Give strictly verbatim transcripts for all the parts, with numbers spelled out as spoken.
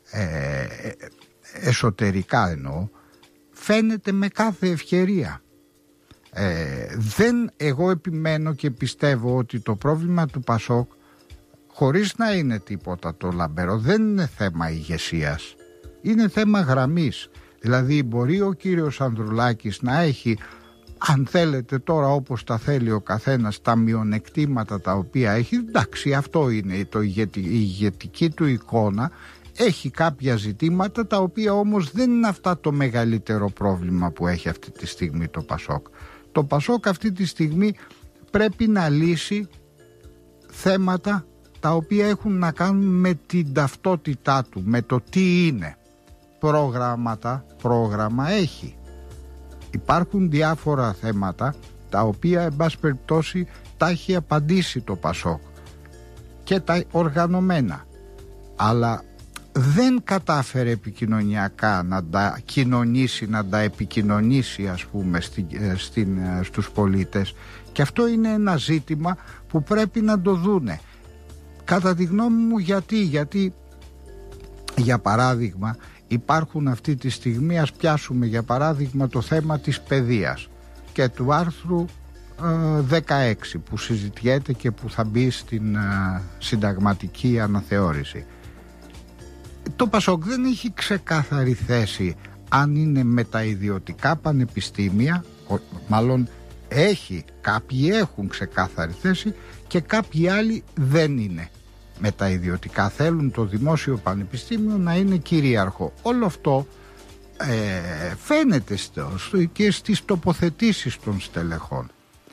ε, εσωτερικά εννοώ, φαίνεται με κάθε ευκαιρία. Ε, δεν, εγώ επιμένω και πιστεύω ότι το πρόβλημα του Πασόκ, χωρίς να είναι τίποτα το λαμπερό, δεν είναι θέμα ηγεσίας, είναι θέμα γραμμής. Δηλαδή μπορεί ο κύριος Ανδρουλάκης να έχει, αν θέλετε τώρα όπως τα θέλει ο καθένας, τα μειονεκτήματα τα οποία έχει, εντάξει, αυτό είναι το ηγετι, η ηγετική του εικόνα. Έχει κάποια ζητήματα τα οποία όμως δεν είναι αυτά το μεγαλύτερο πρόβλημα που έχει αυτή τη στιγμή το Πασόκ. Το Πασόκ αυτή τη στιγμή πρέπει να λύσει θέματα τα οποία έχουν να κάνουν με την ταυτότητά του, με το τι είναι. Προγράμματα, πρόγραμμα έχει. Υπάρχουν διάφορα θέματα τα οποία εν πάση περιπτώσει τα έχει απαντήσει το Πασόκ και τα οργανωμένα, αλλά δεν κατάφερε επικοινωνιακά να τα κοινωνήσει, να τα επικοινωνήσει ας πούμε στην, στην, στους πολίτες, και αυτό είναι ένα ζήτημα που πρέπει να το δούνε. Κατά τη γνώμη μου, γιατί, γιατί για παράδειγμα υπάρχουν αυτή τη στιγμή, ας πιάσουμε για παράδειγμα το θέμα της παιδείας και του άρθρου ε, δεκαέξι που συζητιέται και που θα μπει στην ε, συνταγματική αναθεώρηση. Το Πασόκ δεν έχει ξεκάθαρη θέση αν είναι με τα ιδιωτικά πανεπιστήμια, μάλλον έχει, κάποιοι έχουν ξεκάθαρη θέση και κάποιοι άλλοι δεν είναι με τα ιδιωτικά, θέλουν το δημόσιο πανεπιστήμιο να είναι κυρίαρχο. Όλο αυτό ε, φαίνεται στο, στο, και στις τοποθετήσεις των στελεχών.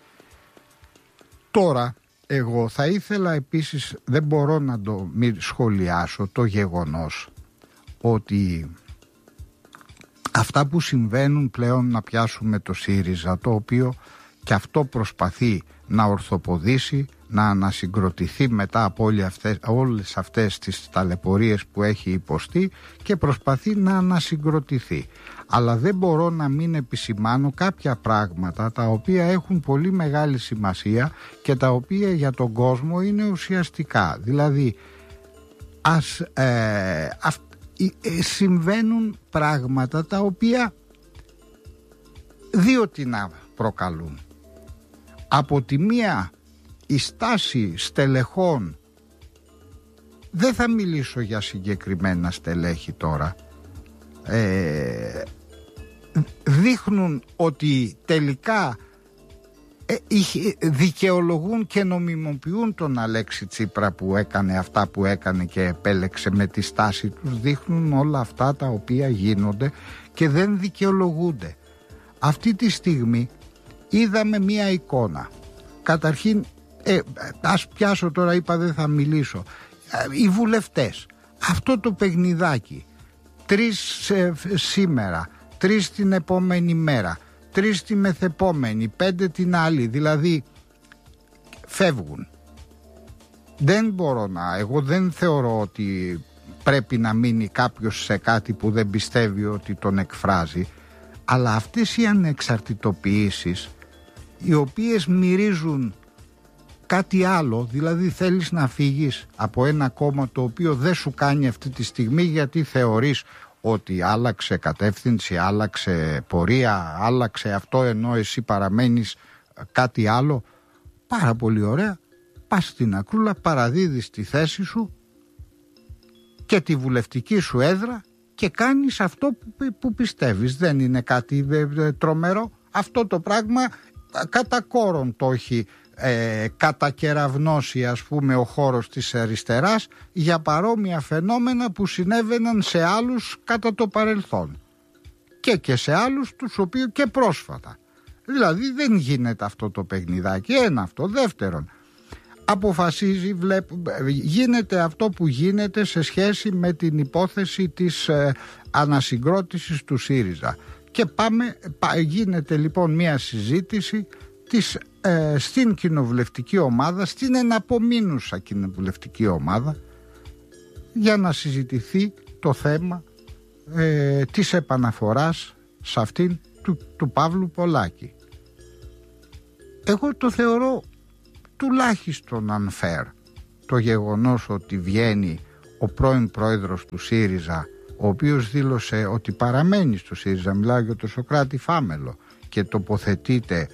Τώρα εγώ θα ήθελα επίσης, δεν μπορώ να το μη σχολιάσω το γεγονός ότι αυτά που συμβαίνουν πλέον, να πιάσουμε το ΣΥΡΙΖΑ, το οποίο και αυτό προσπαθεί να ορθοποδήσει, να ανασυγκροτηθεί μετά από όλες αυτές, όλες αυτές τις ταλαιπωρίες που έχει υποστεί, και προσπαθεί να ανασυγκροτηθεί. Αλλά δεν μπορώ να μην επισημάνω κάποια πράγματα τα οποία έχουν πολύ μεγάλη σημασία και τα οποία για τον κόσμο είναι ουσιαστικά. Δηλαδή ας, ε, αυ, ε, συμβαίνουν πράγματα τα οποία δύο τι να προκαλούν. Από τη μία η στάση στελεχών, δεν θα μιλήσω για συγκεκριμένα στελέχη τώρα, ε, δείχνουν ότι τελικά ε, δικαιολογούν και νομιμοποιούν τον Αλέξη Τσίπρα που έκανε αυτά που έκανε και επέλεξε με τη στάση τους. Δείχνουν όλα αυτά τα οποία γίνονται και δεν δικαιολογούνται. Αυτή τη στιγμή είδαμε μία εικόνα. Καταρχήν, ε, ας πιάσω τώρα, είπα δεν θα μιλήσω, ε, οι βουλευτές, αυτό το παιχνιδάκι, τρεις ε, σήμερα, τρεις την επόμενη μέρα, τρεις τη μεθεπόμενη, πέντε την άλλη, δηλαδή φεύγουν. Δεν μπορώ να, εγώ δεν θεωρώ ότι πρέπει να μείνει κάποιος σε κάτι που δεν πιστεύει ότι τον εκφράζει, αλλά αυτές οι ανεξαρτητοποιήσεις, οι οποίες μυρίζουν κάτι άλλο, δηλαδή θέλεις να φύγεις από ένα κόμμα το οποίο δεν σου κάνει αυτή τη στιγμή γιατί θεωρείς ότι άλλαξε κατεύθυνση, άλλαξε πορεία, άλλαξε αυτό, ενώ εσύ παραμένεις κάτι άλλο. Πάρα πολύ ωραία, πας στην ακρούλα, παραδίδεις τη θέση σου και τη βουλευτική σου έδρα και κάνεις αυτό που, που πιστεύεις. Δεν είναι κάτι ε, τρομερό. Αυτό το πράγμα κατά κόρον το έχει ε, κατακεραυνώσει, ας πούμε, ο χώρος της αριστεράς για παρόμοια φαινόμενα που συνέβαιναν σε άλλους κατά το παρελθόν και και σε άλλους τους οποίους και πρόσφατα. Δηλαδή δεν γίνεται αυτό το παιχνιδάκι. Ένα αυτό. Δεύτερον, αποφασίζει, βλέπ, γίνεται αυτό που γίνεται σε σχέση με την υπόθεση της ε, ανασυγκρότησης του ΣΥΡΙΖΑ. Και πάμε, γίνεται λοιπόν μια συζήτηση της, ε, στην κοινοβουλευτική ομάδα, στην εναπομείνουσα κοινοβουλευτική ομάδα, για να συζητηθεί το θέμα ε, της επαναφοράς σε αυτήν του, του Παύλου Πολάκη. Εγώ το θεωρώ τουλάχιστον unfair το γεγονός ότι βγαίνει ο πρώην πρόεδρος του ΣΥΡΙΖΑ, ο οποίος δήλωσε ότι παραμένει στο ΣΥΡΙΖΑ, μιλάω για τον Σωκράτη Φάμελο, και τοποθετείται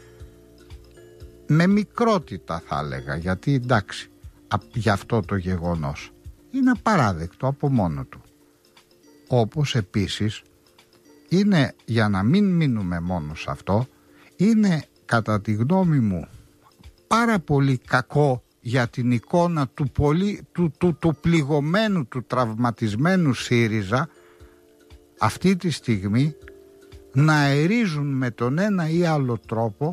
με μικρότητα, θα έλεγα, γιατί εντάξει, για αυτό το γεγονός είναι απαράδεκτο από μόνο του. Όπως επίσης είναι, για να μην μείνουμε μόνο σε αυτό, είναι κατά τη γνώμη μου πάρα πολύ κακό για την εικόνα του, πολύ, του, του, του πληγωμένου, του τραυματισμένου ΣΥΡΙΖΑ αυτή τη στιγμή να αερίζουν με τον ένα ή άλλο τρόπο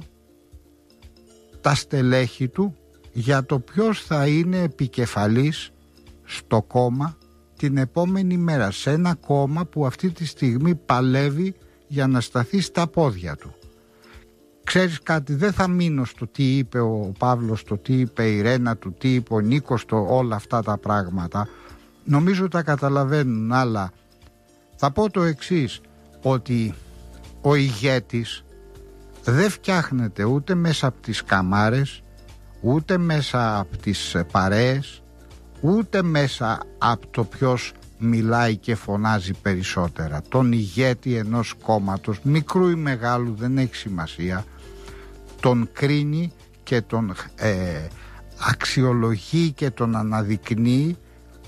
τα στελέχη του για το ποιος θα είναι επικεφαλής στο κόμμα την επόμενη μέρα, σε ένα κόμμα που αυτή τη στιγμή παλεύει για να σταθεί στα πόδια του. Ξέρεις κάτι, δεν θα μείνω στο τι είπε ο Παύλος, το τι είπε η Ρένα του, τι είπε ο Νίκος, το, όλα αυτά τα πράγματα νομίζω τα καταλαβαίνουν, αλλά θα πω το εξής, ότι ο ηγέτης δεν φτιάχνεται ούτε μέσα από τις καμάρες, ούτε μέσα από τις παρέες, ούτε μέσα από το ποιος μιλάει και φωνάζει περισσότερα. Τον ηγέτη ενός κόμματος, μικρού ή μεγάλου, δεν έχει σημασία, τον κρίνει και τον ε, αξιολογεί και τον αναδεικνύει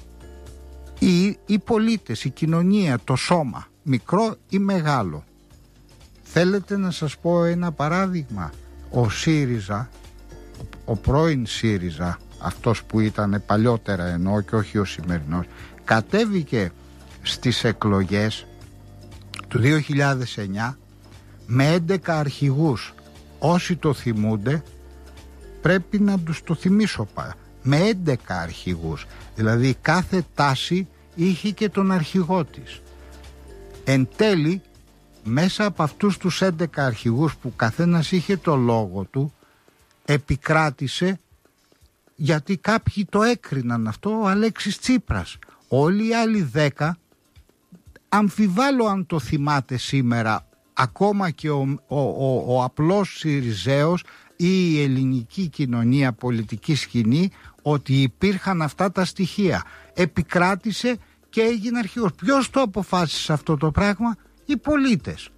οι, οι πολίτες, η κοινωνία, το σώμα, μικρό ή μεγάλο. Θέλετε να σας πω ένα παράδειγμα? Ο ΣΥΡΙΖΑ, ο πρώην ΣΥΡΙΖΑ, αυτός που ήταν παλιότερα εννοώ και όχι ο σημερινός, κατέβηκε στις εκλογές του δύο χιλιάδες εννιά με έντεκα αρχηγούς. Όσοι το θυμούνται πρέπει να τους το θυμίσω, με έντεκα αρχηγούς, δηλαδή κάθε τάση είχε και τον αρχηγό της. Εν τέλει, μέσα από αυτούς τους έντεκα αρχηγούς που καθένας είχε το λόγο του, επικράτησε, γιατί κάποιοι το έκριναν αυτό, ο Αλέξης Τσίπρας. Όλοι οι άλλοι δέκα, αμφιβάλλω αν το θυμάται σήμερα ακόμα και ο, ο, ο, ο απλός Συριζέος ή η ελληνική κοινωνία, πολιτική σκηνή, ότι υπήρχαν αυτά τα στοιχεία. Επικράτησε και έγινε αρχηγός. Ποιος το αποφάσισε αυτό το πράγμα? Οι πολίτες.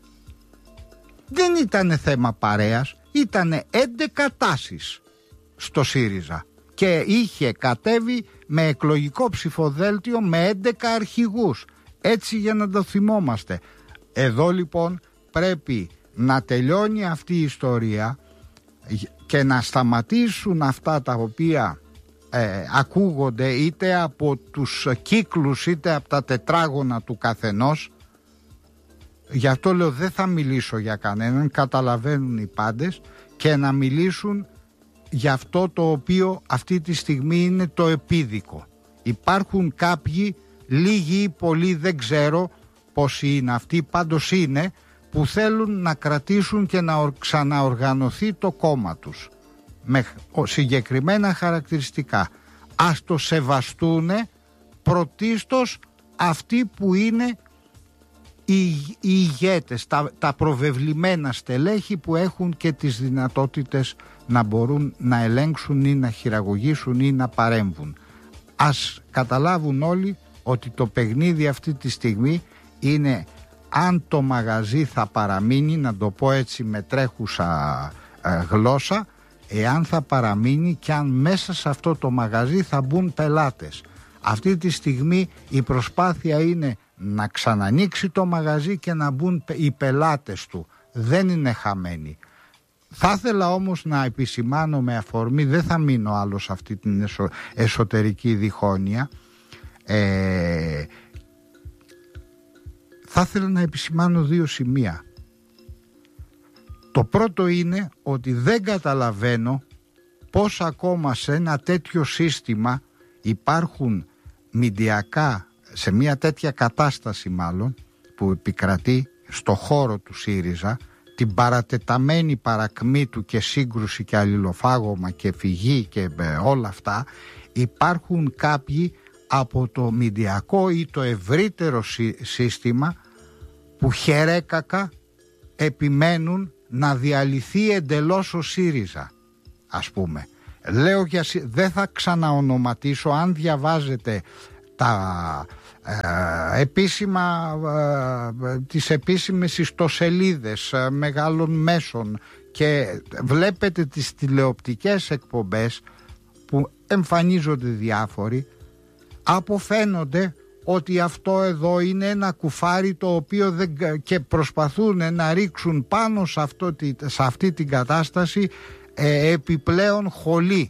Δεν ήταν θέμα παρέας, ήταν έντεκα τάσεις στο ΣΥΡΙΖΑ και είχε κατέβει με εκλογικό ψηφοδέλτιο με έντεκα αρχηγούς. Έτσι, για να το θυμόμαστε. Εδώ λοιπόν πρέπει να τελειώνει αυτή η ιστορία και να σταματήσουν αυτά τα οποία ε, ακούγονται είτε από τους κύκλους είτε από τα τετράγωνα του καθενός. Γι' αυτό λέω δεν θα μιλήσω για κανέναν, καταλαβαίνουν οι πάντες, και να μιλήσουν για αυτό το οποίο αυτή τη στιγμή είναι το επίδικο. Υπάρχουν κάποιοι, λίγοι ή πολλοί, δεν ξέρω πόσοι είναι αυτοί, πάντως είναι, που θέλουν να κρατήσουν και να ξαναοργανωθεί το κόμμα τους με συγκεκριμένα χαρακτηριστικά. Ας το σεβαστούνε πρωτίστως αυτοί που είναι οι, οι ηγέτες, τα, τα προβεβλημένα στελέχη που έχουν και τις δυνατότητες να μπορούν να ελέγξουν ή να χειραγωγήσουν ή να παρέμβουν. Ας καταλάβουν όλοι ότι το παιχνίδι αυτή τη στιγμή είναι αν το μαγαζί θα παραμείνει, να το πω έτσι με τρέχουσα ε, γλώσσα, εάν θα παραμείνει και αν μέσα σε αυτό το μαγαζί θα μπουν πελάτες. Αυτή τη στιγμή η προσπάθεια είναι να ξανανοίξει το μαγαζί και να μπουν οι πελάτες του. Δεν είναι χαμένοι. Θα ήθελα όμως να επισημάνω με αφορμή, δεν θα μείνω άλλο σε αυτή την εσω, εσωτερική διχόνοια, ε, θα ήθελα να επισημάνω δύο σημεία. Το πρώτο είναι ότι δεν καταλαβαίνω πώς ακόμα σε ένα τέτοιο σύστημα υπάρχουν μηντιακά, σε μια τέτοια κατάσταση μάλλον που επικρατεί στο χώρο του ΣΥΡΙΖΑ, την παρατεταμένη παρακμή του και σύγκρουση και αλληλοφάγωμα και φυγή και όλα αυτά, υπάρχουν κάποιοι από το μηντιακό ή το ευρύτερο σύστημα που χερέκακα επιμένουν να διαλυθεί εντελώς ο ΣΥΡΙΖΑ, ας πούμε. Λέω για, δεν θα ξαναονοματίσω, αν διαβάζετε τα ε, επίσημα, ε, τις επίσημες ιστοσελίδες ε, μεγάλων μέσων και βλέπετε τις τηλεοπτικές εκπομπές που εμφανίζονται διάφοροι, αποφαίνονται ότι αυτό εδώ είναι ένα κουφάρι το οποίο δεν, και προσπαθούν να ρίξουν πάνω σε, αυτό, σε αυτή την κατάσταση ε, επιπλέον χολή.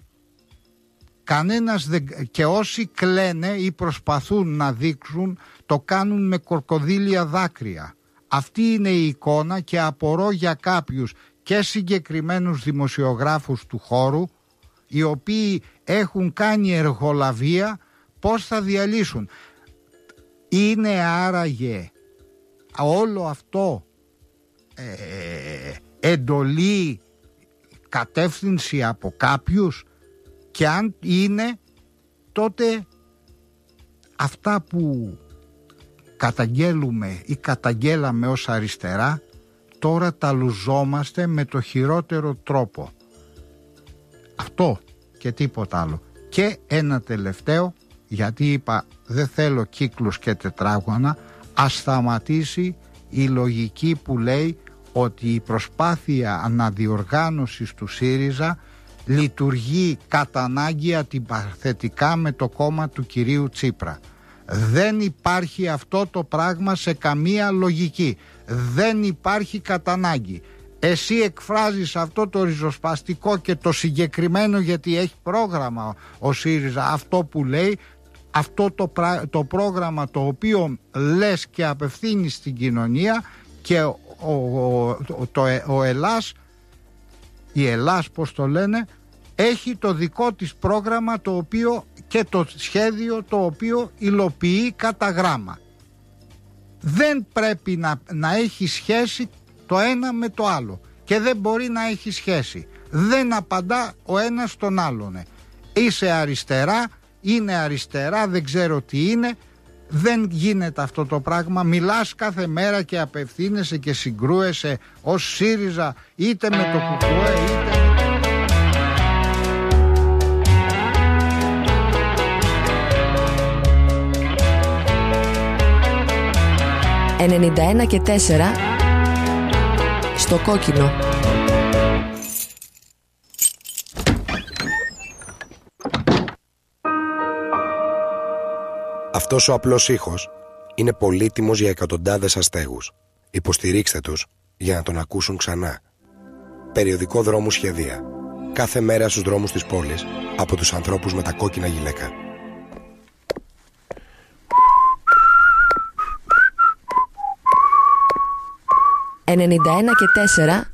Κανένας δεν, και όσοι κλαίνε ή προσπαθούν να δείξουν, το κάνουν με κορκοδίλια δάκρυα. Αυτή είναι η εικόνα και απορώ για κάποιους και συγκεκριμένους δημοσιογράφους του χώρου, οι οποίοι έχουν κάνει εργολαβία, πώς θα διαλύσουν. Είναι άραγε όλο αυτό ε, εντολή, κατεύθυνση από κάποιους? Και αν είναι, τότε αυτά που καταγγέλουμε ή καταγγέλαμε ως αριστερά, τώρα τα λουζόμαστε με το χειρότερο τρόπο. Αυτό και τίποτα άλλο. Και ένα τελευταίο, γιατί είπα δεν θέλω κύκλους και τετράγωνα, ας σταματήσει η λογική που λέει ότι η προσπάθεια αναδιοργάνωσης του ΣΥΡΙΖΑ λειτουργεί κατά ανάγκη αντιπαθητικά με το κόμμα του κυρίου Τσίπρα. Δεν υπάρχει αυτό το πράγμα σε καμία λογική. Δεν υπάρχει κατά ανάγκη. Εσύ εκφράζεις αυτό το ριζοσπαστικό και το συγκεκριμένο, γιατί έχει πρόγραμμα ο ΣΥΡΙΖΑ, αυτό που λέει, αυτό το, το πρόγραμμα το οποίο λες και απευθύνεις στην κοινωνία, και ο, ο, το, ο Ελλάς, η Ελλάς πως το λένε, έχει το δικό της πρόγραμμα το οποίο και το σχέδιο το οποίο υλοποιεί κατά γράμμα. Δεν πρέπει να, να έχει σχέση το ένα με το άλλο και δεν μπορεί να έχει σχέση. Δεν απαντά ο ένας στον άλλον. Είσαι αριστερά, είναι αριστερά, δεν ξέρω τι είναι. Δεν γίνεται αυτό το πράγμα. Μιλάς κάθε μέρα και απευθύνεσαι και συγκρούεσαι ως ΣΥΡΙΖΑ, είτε με το ΚΚΕ είτε... ενενήντα ένα και τέσσερα στο κόκκινο. Αυτός ο απλός ήχος είναι πολύτιμος για εκατοντάδες αστέγους. Υποστηρίξτε τους για να τον ακούσουν ξανά. Περιοδικό Δρόμου Σχεδία. Κάθε μέρα στους δρόμους της πόλης από τους ανθρώπους με τα κόκκινα γυλαίκα. ενενήντα ένα και τέσσερα